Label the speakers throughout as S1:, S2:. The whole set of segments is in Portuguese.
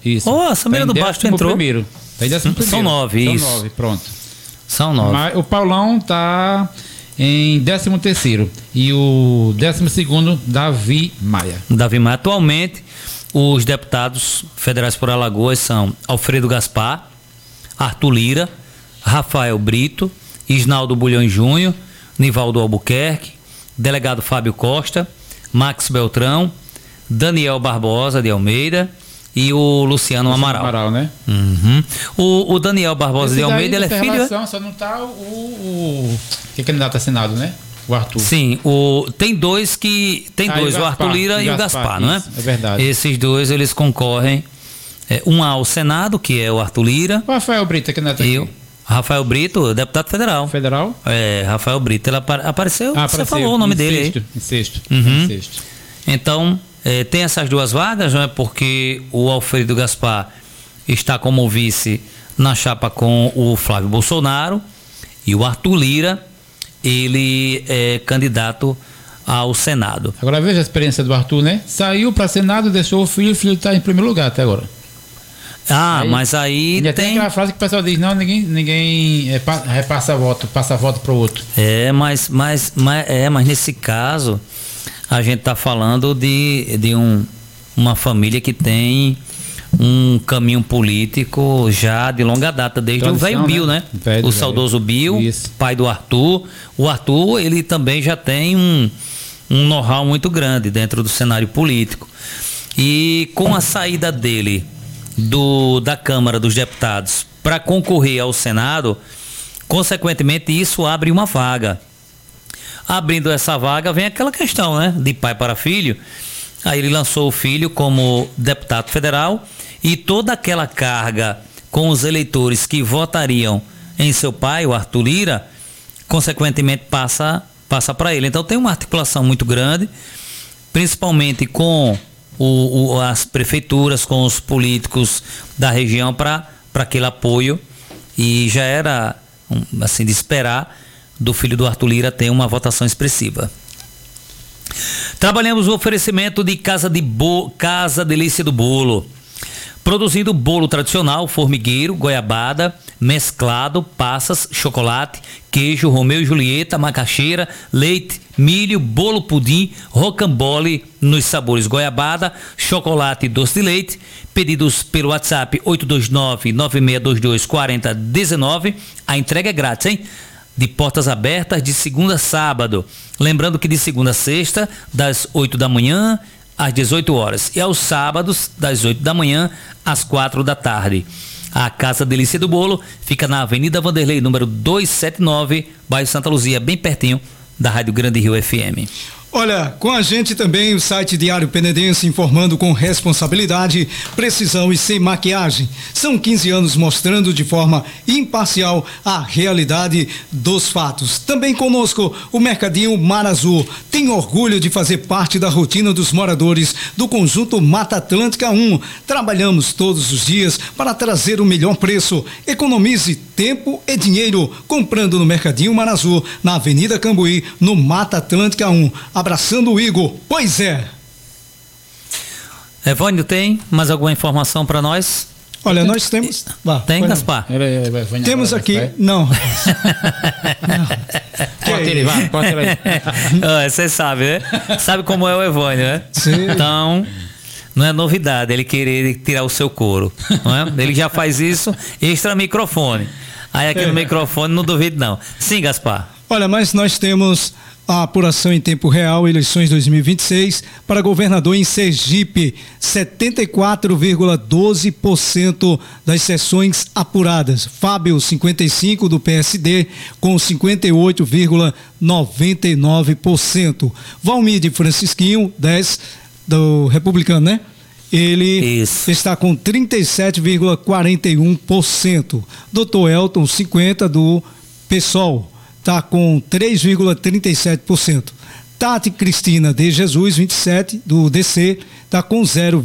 S1: Isso.
S2: Oh, a Samira do Basto entrou.
S1: Primeiro.
S2: São 9,
S1: São
S2: isso.
S1: 9, pronto.
S2: São 9.
S1: Mas o Paulão tá em 13º. E o 12º, Davi Maia.
S2: Davi Maia. Atualmente, os deputados federais por Alagoas são Alfredo Gaspar, Arthur Lira, Rafael Brito, Isnaldo Bulhões Júnior, Nivaldo Albuquerque, delegado Fábio Costa, Max Beltrão, Daniel Barbosa de Almeida e o Luciano Amaral.
S1: Né?
S2: Uhum. O Daniel Barbosa de Almeida, ele é filho...
S1: Relação, só não tá que é candidato a Senado, né? O Arthur.
S2: Sim, tem dois, o Arthur Lira e o Gaspar, não é?
S1: É verdade.
S2: Esses dois, eles concorrem, um ao Senado, que é o Arthur Lira.
S1: O Rafael Brito, que candidato
S2: e
S1: aqui.
S2: Rafael Brito, deputado federal.
S1: Federal?
S2: Rafael Brito, ele apareceu,
S1: apareceu,
S2: você falou o nome dele aí.
S1: Em sexto.
S2: Então, tem essas duas vagas, não é? Porque o Alfredo Gaspar está como vice na chapa com o Flávio Bolsonaro e o Arthur Lira, ele é candidato ao Senado.
S1: Agora veja a experiência do Arthur, né? Saiu para Senado, deixou o filho está em primeiro lugar até agora.
S2: Mas aí
S1: tem aquela frase que o pessoal diz, não, ninguém repassa voto, passa voto para o outro.
S2: Mas nesse caso a gente está falando de uma família que tem um caminho político já de longa data, desde tradição, o velho Bill, né? O saudoso Bill, isso. Pai do Arthur. O Arthur, ele também já tem um know-how muito grande dentro do cenário político. E com a saída dele da Câmara dos Deputados para concorrer ao Senado, consequentemente isso abre uma vaga. Abrindo essa vaga vem aquela questão, né, de pai para filho. Aí ele lançou o filho como deputado federal e toda aquela carga com os eleitores que votariam em seu pai, o Arthur Lira, consequentemente passa para ele. Então tem uma articulação muito grande, principalmente com as prefeituras, com os políticos da região para aquele apoio, e já era assim de esperar do filho do Arthur Lira ter uma votação expressiva. Trabalhamos o oferecimento de Casa Delícia do Bolo, produzindo bolo tradicional, formigueiro, goiabada, mesclado, passas, chocolate, queijo, Romeu e Julieta, macaxeira, leite, milho, bolo pudim, rocambole nos sabores goiabada, chocolate e doce de leite. Pedidos pelo WhatsApp 829-9622-4019. A entrega é grátis, hein? De portas abertas de segunda a sábado. Lembrando que de segunda a sexta, das 8 da manhã às 18 horas. E aos sábados, das 8 da manhã às 4 da tarde. A Casa Delícia do Bolo fica na Avenida Vanderlei, número 279, bairro Santa Luzia, bem pertinho da Rádio Grande Rio FM.
S3: Olha, com a gente também o site Diário Penedense, informando com responsabilidade, precisão e sem maquiagem. São 15 anos mostrando de forma imparcial a realidade dos fatos. Também conosco o Mercadinho Mar Azul. Tem orgulho de fazer parte da rotina dos moradores do conjunto Mata Atlântica 1. Trabalhamos todos os dias para trazer o melhor preço. Economize tempo e dinheiro comprando no Mercadinho Mar Azul, na Avenida Cambuí, no Mata Atlântica 1. Abraçando o Igor, pois é.
S2: Evânio, tem mais alguma informação para nós?
S3: Olha, nós temos...
S2: Tem, Gaspar?
S3: Temos aqui... Não.
S1: Pode ele.
S2: Você sabe, né? Sabe como é o Evânio, né?
S3: Sim.
S2: Então, não é novidade ele querer tirar o seu couro, não é? Ele já faz isso extra microfone. Aí aqui no microfone não duvido não. Sim, Gaspar.
S3: Olha, mas nós temos a apuração em tempo real, eleições 2026, para governador em Sergipe, 74,12% das sessões apuradas. Fábio, 55%, do PSD, com 58,99%. Valmir de Francisquinho, 10%, do Republicano, né? Ele está com 37,41%. Dr. Elton, 50%, do PSOL, está com 3,37%. Tati Cristina de Jesus, 27%, do DC, está com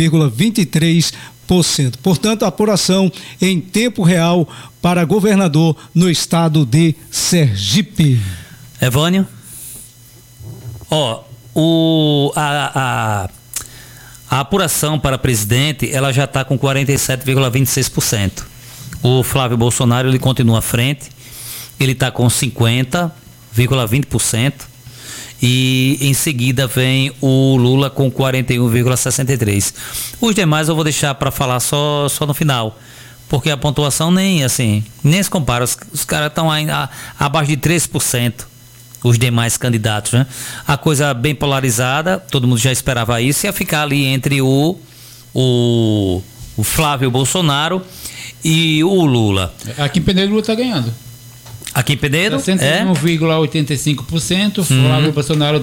S3: 0,23%. Portanto, a apuração em tempo real para governador no estado de Sergipe.
S2: Evânio? A apuração para presidente, ela já está com 47,26%. O Flávio Bolsonaro, ele continua à frente, ele está com 50,20%. E em seguida vem o Lula com 41,63%. Os demais eu vou deixar para falar só no final, porque a pontuação nem se compara. Os caras estão abaixo de 3%, os demais candidatos, né? A coisa bem polarizada, todo mundo já esperava isso, ia ficar ali entre o Flávio Bolsonaro e o Lula.
S1: Aqui em Penedo, o Lula está ganhando.
S2: Aqui em Penedo?
S1: 61,85%, Flávio Bolsonaro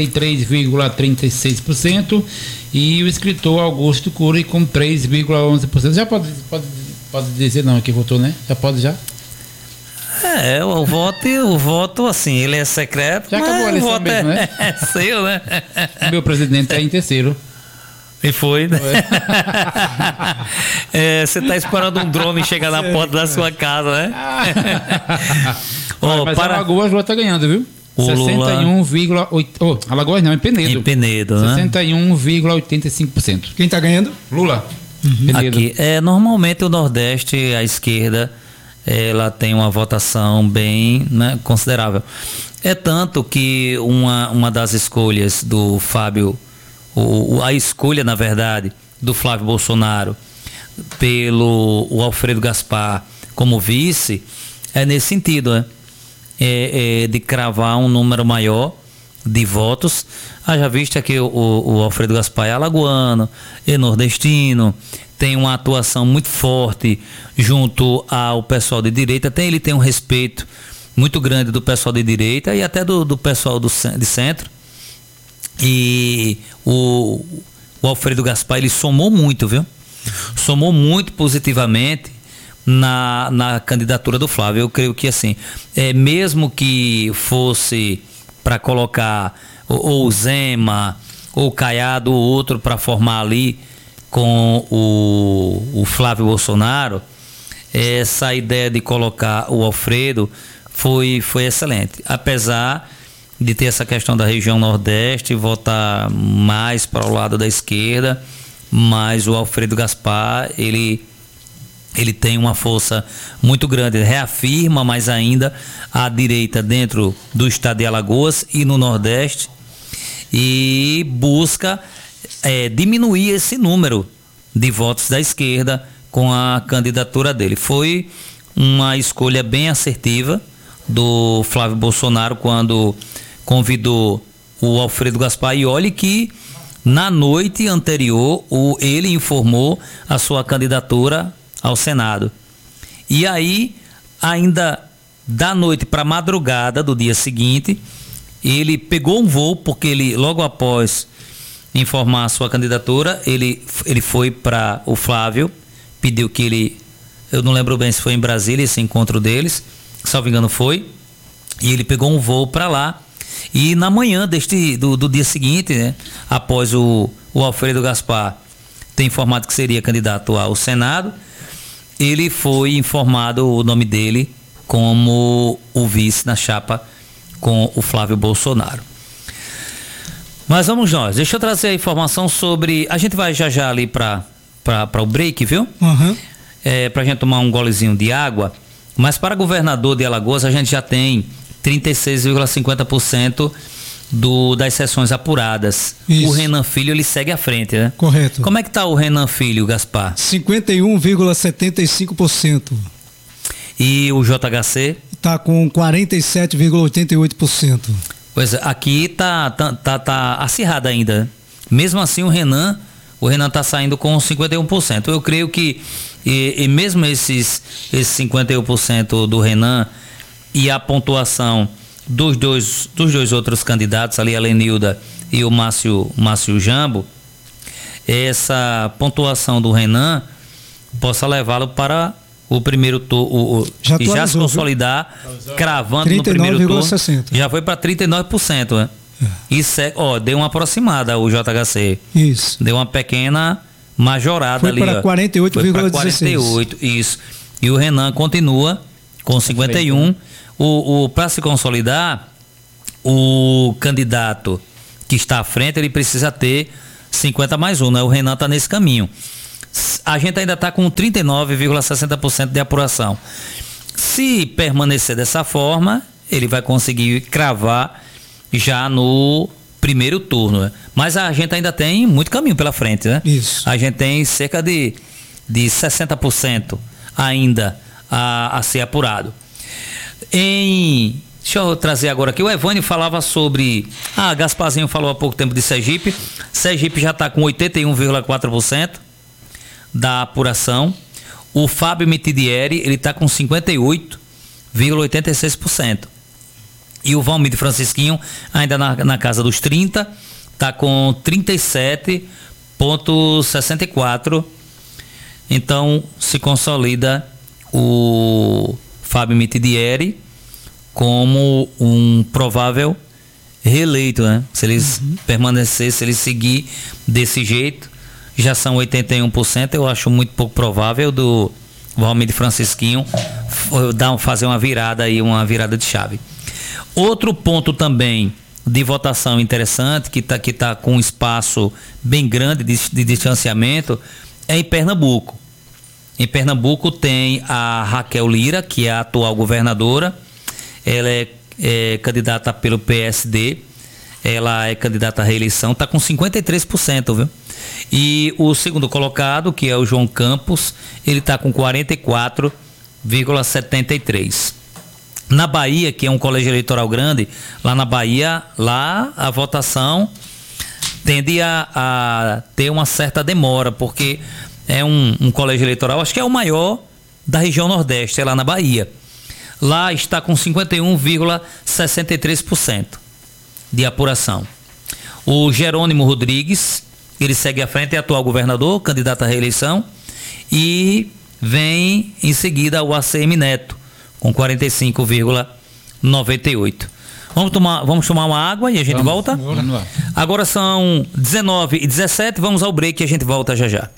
S1: 33,36% e o escritor Augusto Cury com 3,11%. Já pode dizer não que votou, né? Já pode já?
S2: O voto assim, ele é secreto.
S1: Já acabou a eleição mesmo, né?
S2: É seu, né?
S1: Meu presidente é em terceiro.
S2: E foi, né? Você está esperando um drone chegar na porta da sua casa, né?
S1: Mas Alagoas, Lula está ganhando, viu? 61,8%. Alagoas não, é Penedo.
S2: Em Penedo, né?
S1: 61,85%.
S3: Quem está ganhando?
S1: Lula.
S2: Aqui, normalmente o Nordeste, a esquerda, ela tem uma votação bem, né, considerável. É tanto que uma das escolhas do Fábio, a escolha, na verdade, do Flávio Bolsonaro pelo Alfredo Gaspar como vice, é nesse sentido, né? De cravar um número maior de votos. Haja vista que o Alfredo Gaspar é alagoano, é nordestino, tem uma atuação muito forte junto ao pessoal de direita, ele tem um respeito muito grande do pessoal de direita e até do pessoal de centro. E o Alfredo Gaspar, ele somou muito, viu? Somou muito positivamente na candidatura do Flávio. Eu creio que assim, mesmo que fosse para colocar ou o Zema ou o Caiado ou outro para formar ali com o Flávio Bolsonaro, essa ideia de colocar o Alfredo foi excelente, apesar de ter essa questão da região Nordeste, votar mais para o lado da esquerda, mas o Alfredo Gaspar, ele tem uma força muito grande, ele reafirma mais ainda a direita dentro do estado de Alagoas e no Nordeste e busca diminuir esse número de votos da esquerda com a candidatura dele. Foi uma escolha bem assertiva do Flávio Bolsonaro quando convidou o Alfredo Gaspar, e olhe que na noite anterior ele informou a sua candidatura ao Senado. E aí, ainda da noite para a madrugada do dia seguinte, ele pegou um voo, porque ele, logo após informar a sua candidatura, ele foi para o Flávio, pediu que ele, eu não lembro bem se foi em Brasília esse encontro deles, salvo engano foi, e ele pegou um voo para lá. E na manhã do dia seguinte, né, após o Alfredo Gaspar ter informado que seria candidato ao Senado, ele foi informado o nome dele como o vice na chapa com o Flávio Bolsonaro. Mas vamos nós, deixa eu trazer a informação sobre, a gente vai já ali para o break, viu?
S3: Uhum.
S2: Para a gente tomar um golezinho de água, mas para governador de Alagoas a gente já tem 36,50% das sessões apuradas.
S3: Isso.
S2: O Renan Filho, ele segue à frente, né?
S3: Correto.
S2: Como é que tá o Renan Filho, Gaspar?
S3: 51,75%.
S2: E o JHC?
S3: Tá com 47,88%.
S2: Pois é, aqui tá acirrado ainda, né? Mesmo assim o Renan tá saindo com 51%. Eu creio que e mesmo esses 51% do Renan e a pontuação dos dois outros candidatos ali, a Lenilda e o Márcio Jambo, essa pontuação do Renan possa levá-lo para o primeiro turno e já se consolidar, viu? Cravando 39, no primeiro turno, 60. Já foi para 39%, né? Isso deu uma aproximada o JHC. Isso. Deu uma pequena majorada
S3: foi
S2: ali.
S3: Para 48,16.
S2: Isso. E o Renan continua com 51%. Para se consolidar, o candidato que está à frente, ele precisa ter 50 mais 1, né? O Renan está nesse caminho. A gente ainda está com 39,60% de apuração. Se permanecer dessa forma, ele vai conseguir cravar já no primeiro turno, né? Mas a gente ainda tem muito caminho pela frente, né?
S3: Isso.
S2: A gente tem cerca de 60% ainda a ser apurado. Deixa eu trazer agora aqui, o Evânio falava sobre... Gasparzinho falou há pouco tempo de Sergipe. Sergipe já está com 81,4% da apuração. O Fábio Mitidieri, ele está com 58,86%. E o Valmir de Francisquinho, ainda na casa dos 30%, está com 37,64%. Então, se consolida o Fábio Mitidieri como um provável reeleito, né? Se eles permanecer, se eles seguir desse jeito, já são 81%. Eu acho muito pouco provável do Valmir de Francisquinho fazer uma virada aí, uma virada de chave. Outro ponto também de votação interessante, que tá com um espaço bem grande de distanciamento, é em Pernambuco. Em Pernambuco tem a Raquel Lira, que é a atual governadora. Ela é candidata pelo PSD. Ela é candidata à reeleição, está com 53%, viu? E o segundo colocado, que é o João Campos, ele está com 44,73%. Na Bahia, que é um colégio eleitoral grande, lá na Bahia, a votação tende a ter uma certa demora, porque é um colégio eleitoral, acho que é o maior da região Nordeste, é lá na Bahia. Lá está com 51,63% de apuração. O Jerônimo Rodrigues, ele segue à frente, é atual governador, candidato à reeleição, e vem em seguida o ACM Neto, com 45,98%. Vamos tomar uma água e a gente volta? Vamos lá. Agora são 19h17, vamos ao break e a gente volta já já.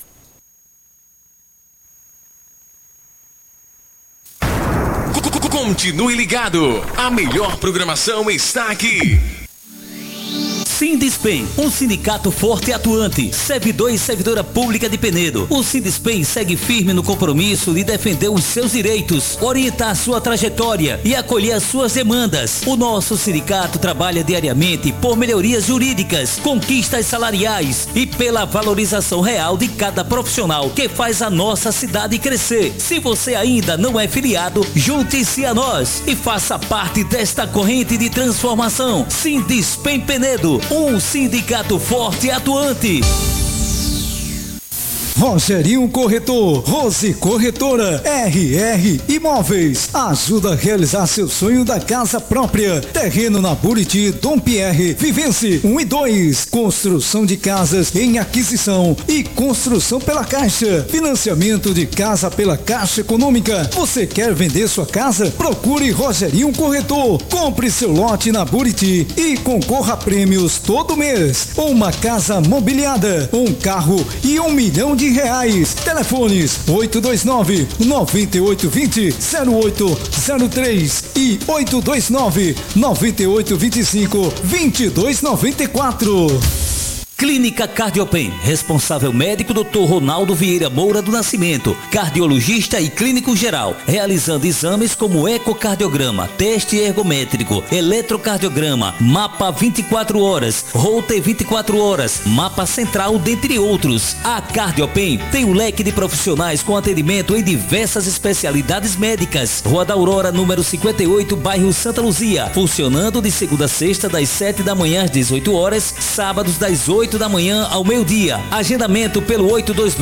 S4: Continue ligado, a melhor programação está aqui.
S5: Sindispen, um sindicato forte e atuante, servidor e servidora pública de Penedo. O Sindispen segue firme no compromisso de defender os seus direitos, orientar sua trajetória e acolher as suas demandas. O nosso sindicato trabalha diariamente por melhorias jurídicas, conquistas salariais e pela valorização real de cada profissional que faz a nossa cidade crescer. Se você ainda não é filiado, junte-se a nós e faça parte desta corrente de transformação. Sindispen Penedo, um sindicato forte e atuante.
S3: Rogerinho Corretor, Rose Corretora, RR Imóveis, ajuda a realizar seu sonho da casa própria. Terreno na Buriti, Dom Pierre, Vivence 1 e 2, construção de casas em aquisição e construção pela Caixa, financiamento de casa pela Caixa Econômica. Você quer vender sua casa? Procure Rogerinho Corretor, compre seu lote na Buriti e concorra a prêmios todo mês. Uma casa mobiliada, um carro e R$1 milhão. Telefones 829-9820-0803 e 829-9825-2294.
S5: Clínica Cardiopen, responsável médico Dr. Ronaldo Vieira Moura do Nascimento, cardiologista e clínico geral, realizando exames como ecocardiograma, teste ergométrico, eletrocardiograma, mapa 24 horas, Holter 24 horas, mapa central, dentre outros. A Cardiopen tem um leque de profissionais com atendimento em diversas especialidades médicas. Rua da Aurora, número 58, bairro Santa Luzia, funcionando de segunda a sexta das 7 da manhã às 18 horas, sábados das 8 da manhã ao meio-dia. Agendamento pelo 829